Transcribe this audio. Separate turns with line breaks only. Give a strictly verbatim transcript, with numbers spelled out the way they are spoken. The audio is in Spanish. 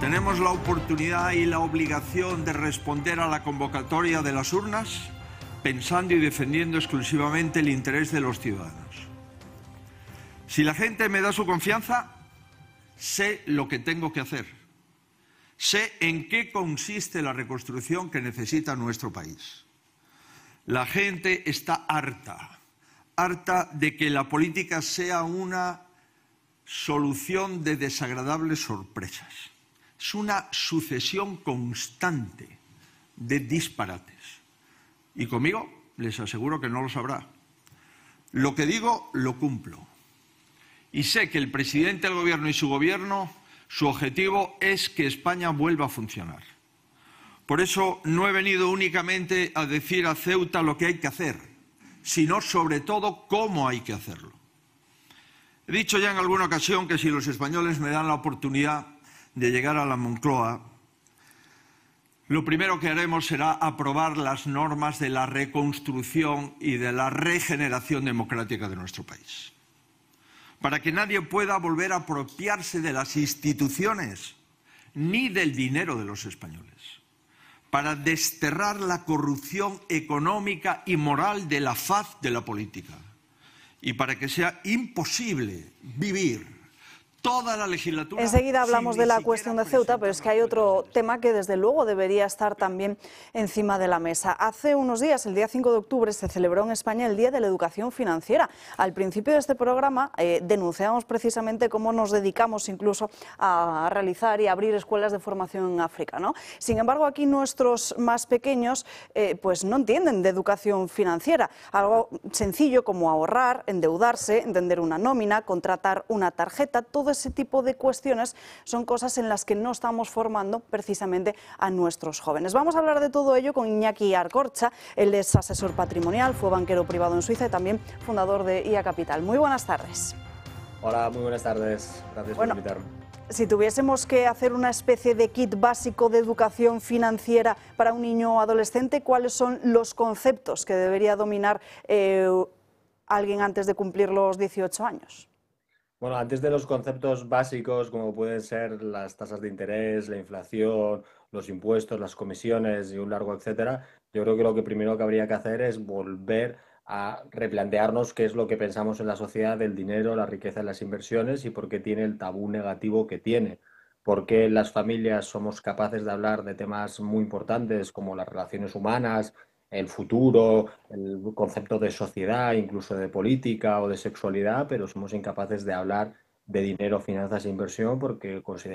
Tenemos la oportunidad y la obligación de responder a la convocatoria de las urnas pensando y defendiendo exclusivamente el interés de los ciudadanos. Si la gente me da su confianza, sé lo que tengo que hacer. Sé en qué consiste la reconstrucción que necesita nuestro país. La gente está harta, harta de que la política sea una solución de desagradables sorpresas. Es una sucesión constante de disparates. Y conmigo les aseguro que no lo sabrá. Lo que digo, lo cumplo. Y sé que el presidente del Gobierno y su Gobierno, su objetivo es que España vuelva a funcionar. Por eso no he venido únicamente a decir a Ceuta lo que hay que hacer, sino sobre todo cómo hay que hacerlo. He dicho ya en alguna ocasión que si los españoles me dan la oportunidad de llegar a la Moncloa, lo primero que haremos será aprobar las normas de la reconstrucción y de la regeneración democrática de nuestro país. Para que nadie pueda volver a apropiarse de las instituciones ni del dinero de los españoles. Para desterrar la corrupción económica y moral de la faz de la política. Y para que sea imposible vivir toda la legislatura.
Enseguida hablamos de la cuestión de Ceuta, pero es que hay otro tema que desde luego debería estar también encima de la mesa. Hace unos días, el día cinco de octubre, se celebró en España el Día de la Educación Financiera. Al principio de este programa eh, denunciamos precisamente cómo nos dedicamos incluso a realizar y abrir escuelas de formación en África, ¿no? Sin embargo, aquí nuestros más pequeños eh, pues no entienden de educación financiera. Algo sencillo como ahorrar, endeudarse, entender una nómina, contratar una tarjeta, todo ese tipo de cuestiones son cosas en las que no estamos formando precisamente a nuestros jóvenes. Vamos a hablar de todo ello con Iñaki Arcorcha. Él es asesor patrimonial, fue banquero privado en Suiza y también fundador de I A Capital. Muy buenas tardes.
Hola, muy buenas tardes. Gracias
bueno,
por invitarme.
Si tuviésemos que hacer una especie de kit básico de educación financiera para un niño o adolescente, ¿cuáles son los conceptos que debería dominar eh, alguien antes de cumplir los dieciocho años?
Bueno, antes de los conceptos básicos, como pueden ser las tasas de interés, la inflación, los impuestos, las comisiones y un largo etcétera, yo creo que lo que primero que habría que hacer es volver a replantearnos qué es lo que pensamos en la sociedad del dinero, la riqueza y las inversiones y por qué tiene el tabú negativo que tiene. Por qué las familias somos capaces de hablar de temas muy importantes como las relaciones humanas, el futuro, el concepto de sociedad, incluso de política o de sexualidad, pero somos incapaces de hablar de dinero, finanzas e inversión porque consideramos